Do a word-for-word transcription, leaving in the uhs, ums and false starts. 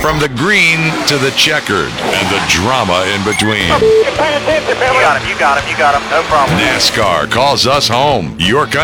From the green to the checkered and the drama in between. You got him, you got him, you got him. No problem. NASCAR calls us home. Your country.